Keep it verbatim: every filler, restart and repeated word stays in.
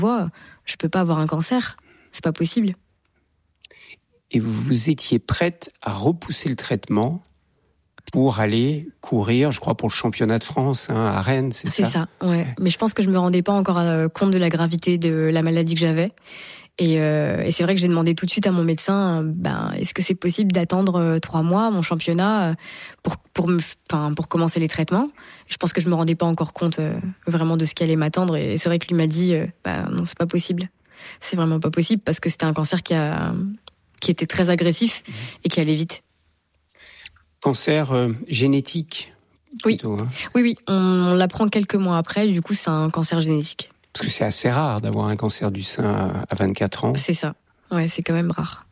vois, je peux pas avoir un cancer, c'est pas possible. Et vous étiez prête à repousser le traitement pour aller courir, je crois, pour le championnat de France hein, à Rennes, c'est, c'est ça C'est ça, ouais. ouais. Mais je pense que je me rendais pas encore compte de la gravité de la maladie que j'avais. Et, euh, et c'est vrai que j'ai demandé tout de suite à mon médecin, ben, est-ce que c'est possible d'attendre trois mois mon championnat pour pour me, enfin, pour commencer les traitements. Je pense que je me rendais pas encore compte euh, vraiment de ce qui allait m'attendre. Et c'est vrai que lui m'a dit, euh, bah non, c'est pas possible. C'est vraiment pas possible parce que c'était un cancer qui a qui était très agressif et qui allait vite. Cancer euh, génétique. Plutôt, oui, hein. oui, oui. On, on l'apprend quelques mois après. Du coup, c'est un cancer génétique. Parce que c'est assez rare d'avoir un cancer du sein à vingt-quatre ans. C'est ça. Ouais, c'est quand même rare.